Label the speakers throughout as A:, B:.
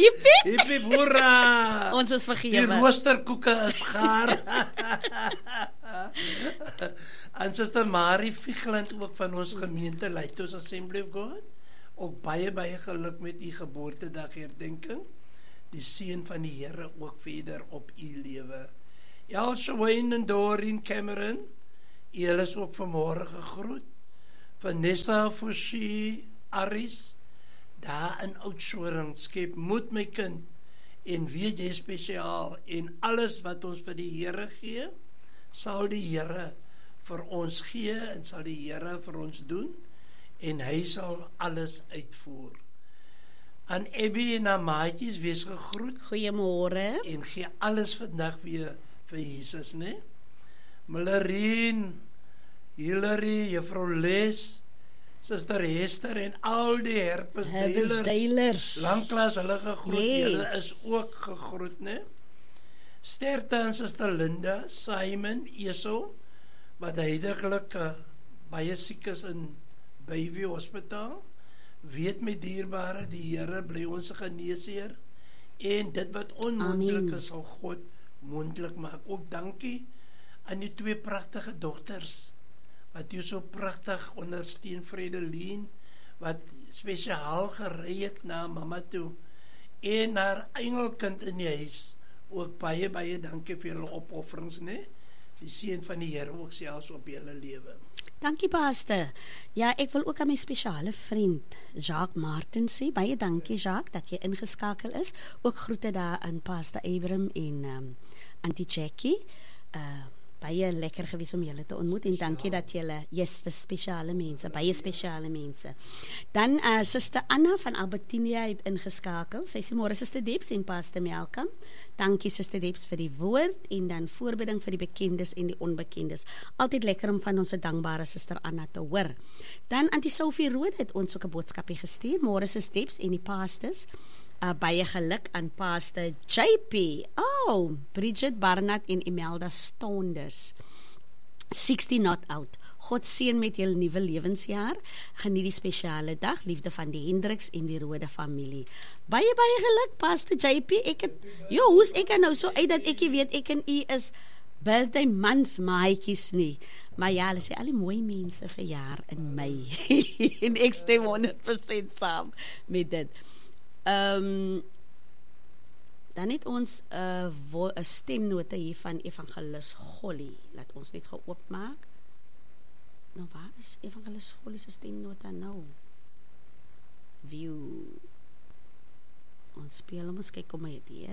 A: Hiep, hiep, hoera!
B: Ons is
A: Die
B: vergewe.
A: roosterkoeke is gaar. En Suster Marie Vigeland ook van ons gemeente Lighthouse Assembly of God. Ook baie geluk met u geboortedag herdenking. Die seën van die Here ook verder op u lewe. Ja, Wayne en Doreen Cameron, julle is ook vanmôre gegroet. Vanessa Forsie Aris, daar in Oudtshoorn, skep moed my kind, en weet jy spesiaal, en alles wat ons vir die Here gee, sal die Here vir ons gee, en sal die Here vir ons doen, en hy sal alles uitvoer. Aan Abby en haar maatjies, wees gegroet,
B: Goeiemôre.
A: en gee alles vandag weer vir Jesus, né? Millerine, Hilary, Juffrou Les, Suster Hester en al die herpesdelers. Lanklaas hulle gegroet,
B: Yes.
A: julle is ook gegroet, né? Sterkte aan Suster Linda, Simon, Esau, wat heidaglik baie siek is in Bayview Hospitaal. Weet my dierbare, die Here bly ons geneesheer, en dit wat onmoontlik is, sal God moontlik maak. Ook dankie aan die twee pragtige dogters, wat jy so pragtig ondersteun, Vredeline, wat spesiaal gery het na mamma toe, en haar engelkind in die huis, ook baie dankie vir julle opofferings, né? Die seën van die Here ook selfs op julle lewe.
B: Dankie, Pastor. Ja, ek wil ook aan my spesiale vriend, Jacques Martin sê, baie dankie, Jacques, dat jy ingeskakel is. Ook groete daar aan Pastor Abram en Auntie Jackie. Baie lekker gewees om julle te ontmoet, en dankie dat julle, yes, dis spesiale mense, baie spesiale mense. Dan Suster Anna van Albertinia het ingeskakel. Sy sê môre Suster Debs en Pastor Malcolm. Dankie Suster Debs vir die woord, en dan voorbidding vir die bekendes en die onbekendes. Altyd lekker om van ons dankbare Suster Anna te hoor. Dan Auntie Sophie Rood het ons ook 'n boodskapie gestuur. Môre Suster Debs en die pastors. Baie geluk aan Pastor JP. Oh, Bridget Barnard en Imelda Stonders. 60 not out. God seën met julle nuwe lewensjaar. Geniet die spesiale dag. Liefde van die Hendriks en die Rode familie. Baie geluk, Pastor JP. Hoe's ek nou so uit dat ek weet ek en u is birthday month maatjies nie. Maar ja, hulle sê al die mooi mense verjaar in Mei. En ek stem 100% saam met dit. Dan het ons 'n stemnote hier van Evangelis Golly. Laat ons net gou oopmaak. Nou, waar is Evangelis Golly se stemnota nou? View. Ons speel ons kyk kom hy deur.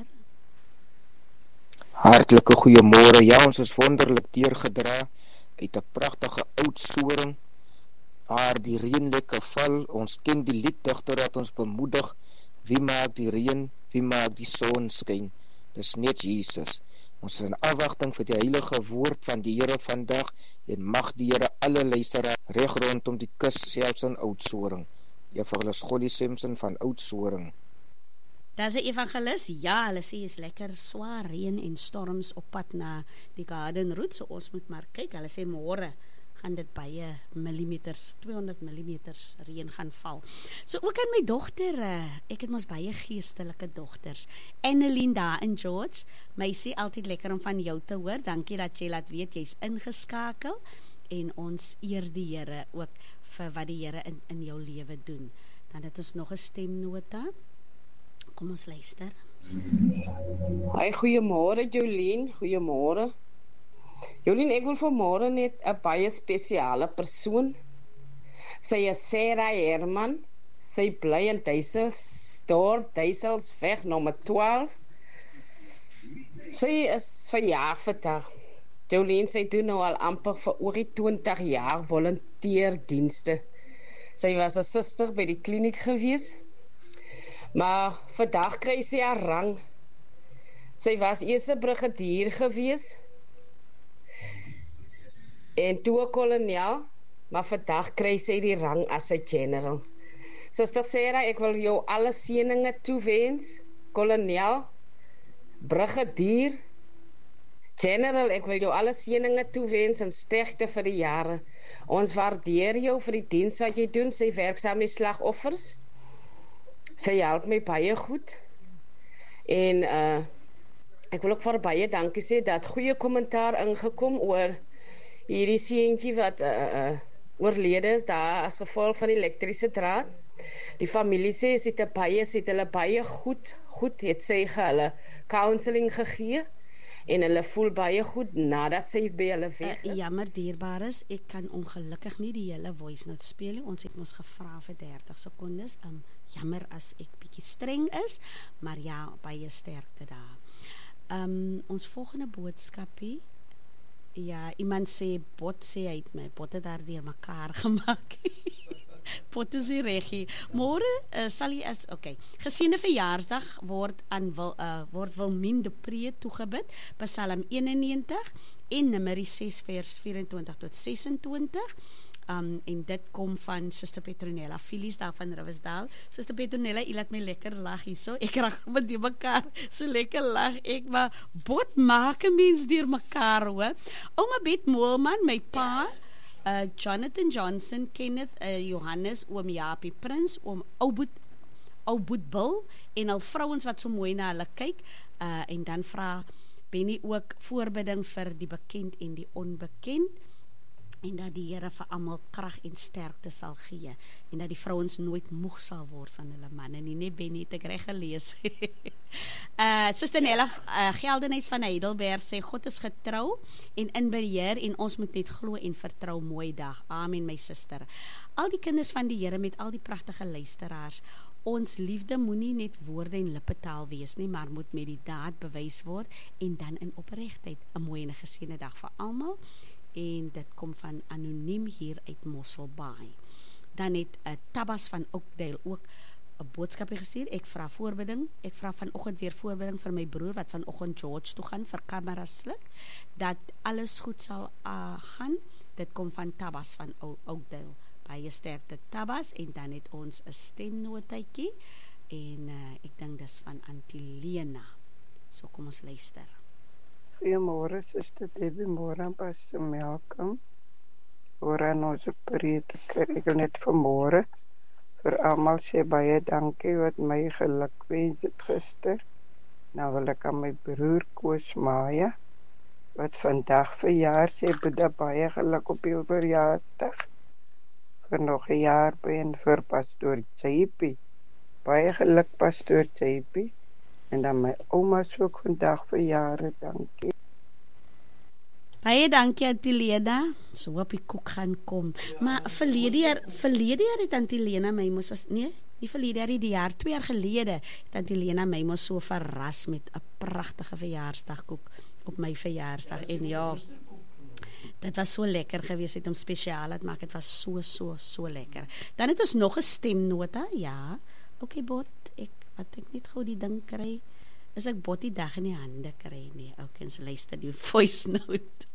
C: Hartlike goeiemôre. Ja, ons is wonderlik deurgedra uit 'n pragtige Oudtshoorn waar die reën lekker val. Ons ken die lieddigter dat ons bemoedig. Wie maak die reën? Wie maak die son skyn? Dis net Jesus. Ons is in afwagting vir die heilige woord van die Here vandag, en mag die Here alle luisteraars reg rondom die kus, selfs in Oudtshoorn. Evangelis Golly Simpson van Oudtshoorn.
B: Daar's 'n evangelis, ja, hulle sê is lekker swaar reën en storms op pad na die Garden Route, so ons moet maar kyk. Hulle sê môre gaan dit baie millimeters, 200 millimeters reën gaan val. So ook aan my dogter, ek het mos baie geestelike dogters. Annelien daar in George, my sê altyd lekker om van jou te hoor. Dankie dat jy laat weet jy's ingeskakel, en ons eer die Here ook vir wat die Here in jou lewe doen. Dan het ons nog 'n stemnota. Kom ons luister.
D: Hi, goeiemôre Jolien, goeiemôre. Jolien, ek wil vanmôre net 'n baie spesiale persoon. Sy is Sarah Herman. Sy bly in Duiselsdorp, Duiselsweg nommer 12. Sy is verjaar vandag. Jolien, sy doen nou al amper vir oor die 20 jaar volunteerdienste. Sy was 'n suster by die kliniek gewees. Maar vandag kry sy haar rang. Sy was eers 'n brigadier gewees, en toe 'n kolonel, maar vandag kry sy die rang as 'n general. Suster Sarah, ek wil jou alle seëninge toewens. Kolonel, brigadier, general, ek wil jou alle seëninge toewens en sterkte vir die jare. Ons waardeer jou vir die diens wat jy doen. Sy werk saam met slagoffers. Sy help my baie goed. En ek wil ook vir baie dankie sê dat goeie kommentaar ingekom oor hierdie seentjie wat oorlede is daar as gevolg van elektriese draad. Die familie sê sy het hulle baie goed het sy hulle counselling gegee en hulle voel baie goed nadat sy by hulle weg is.
B: Jammer dierbares, ek kan ongelukkig nie die hele voice note speel nie. Ons het mos gevra vir 30 sekondes. Jammer as ek bietjie streng is, maar ja, baie sterkte daar. Ons volgende boodskapie. Ja, iemand sê bot sê uit my botte daar deur mekaar gemaak. Botte sê regie. Môre sal jy as Geseënde verjaarsdag word Wilmien de Pre toegebid, Psalm 91 en Numeri 6 vers 24 tot 26. En dit kom van Suster Petronella Filies daar van Riversdal. Suster Petronella, jy laat my lekker lag hierso. Ek raak met die mekaar so lekker lag ek, maar bot maak 'n mens deur mekaar hoor. Ouma Bet Moelman, my pa, Jonathan Johnson, Kenneth Johannes, oom Japie Prins, oom Ouboet Bill en al vrouens wat so mooi na hulle kyk, en dan vra Benny ook voorbidding vir die bekend en die onbekend, en dat die Here vir almal krag en sterkte sal gee, en dat die vrouens nooit moeg sal word van hulle manne nie, net Benny het ek reg gelees. Suster Nella Geldenhuis van Heidelberg sê, God is getrou en in beheer, en ons moet net glo en vertrou. Mooi dag, amen my suster. Al die kinders van die Here met al die pragtige luisteraars, ons liefde moenie net woorde en lippetaal wees nie, maar moet met die daad bewys word, en dan in opregtheid. 'n mooi en 'n geseënde dag vir almal. En dit kom van anoniem hier uit Mosselbaai. Dan het Tabas van Oakdale ook 'n boodskapie gestuur. Ek vra voorbidding. Ek vra vanoggend weer voorbidding vir my broer wat vanoggend George toe gaan vir kamerasluk, dat alles goed sal gaan. Dit kom van Tabas van Oakdale. Baie sterkte Tabas. En dan het ons 'n stemnotetjie en ek dink dis van Antilena. So kom ons luister.
E: Goeiemôre, Suster Debbie, môre Pastor Malcolm. Môre aan ons prediker. Ek wil net vanmôre vir almal sê baie dankie wat my gelukwens het gister. Nou wil ek aan my broer Koos Maya, wat vandag verjaar, sê baie geluk op jou verjaarsdag. Vir nog 'n jaar by en vir Pastoor JP. Baie geluk Pastoor JP. En dan my ouma ook vandag verjaar, dankie.
B: Baie dankie Antilena. So hoop die koek gaan kom. Maar verlede jaar het Antilena my mos was nie verlede jaar, die jaar 2 jaar gelede het Antilena my mos so verras met 'n pragtige verjaarsdagkoek op my verjaarsdag. En ja, dit was so lekker geweest, het hom spesiaal laat maak. Dit was so lekker. Dan het ons nog 'n stemnota. Ja. Okay, bot, wat ek net gou die ding kry, is ek bot die dag in die hande kry nie. Okay, ons luister die voice note.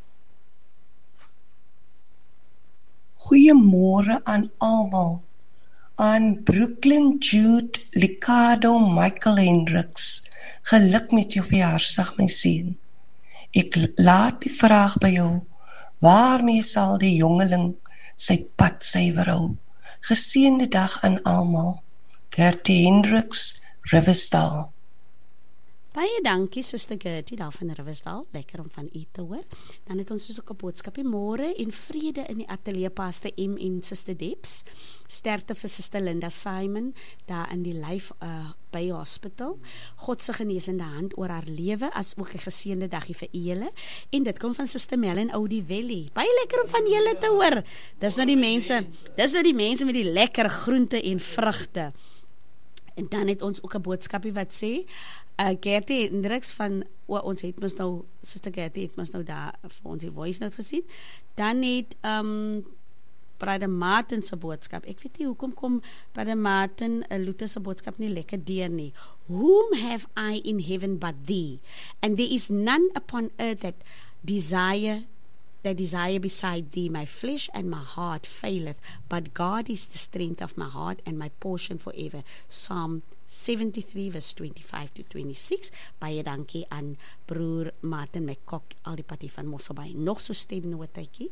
F: Goeiemôre aan almal. Aan Brooklyn Jude Ricardo Michael Hendricks. Geluk met jou verjaarsdag my seun. Ek laat die vraag by jou. Waarmee sal die jongeling sy pad suiwer hou? Geseënde dag aan almal. Gertie Hendricks, Riversdal.
B: Baie dankie Suster Gertie daar van Riversdal, lekker om van u te hoor. Dan het ons ook 'n boodskapie, môre en vrede in die ateljee Pastor M en Suster Debs. Sterkte vir Suster Linda Simon daar in die Life by Hospital. God se genesende hand oor haar lewe, as ook 'n geseënde dagie vir julle. En dit kom van Suster Mellen Oudie Valley. Baie lekker om van julle te hoor. Dis nou die mense met die lekker groente en vrugte. En dan het ons ook 'n boodskapie wat sê, Gertie Hendricks van, ons het ons nou, Suster Gertie het ons nou daar vir ons die voice note gesien. Dan het Brother Martin se boodskap. Ek weet nie hoekom kom Brother Martin Luther se boodskap nie lekker deur nie. Whom have I in heaven but thee? And there is none upon earth that desire beside thee. My flesh and my heart faileth, but God is the strength of my heart and my portion forever. Psalm 73 verse 25 to 26. Baie dankie aan broer Martin McCock, al die party van Mosselbaai. Nog so stemnotetjie.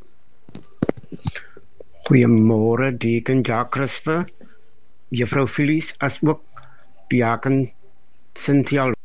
G: Cynthia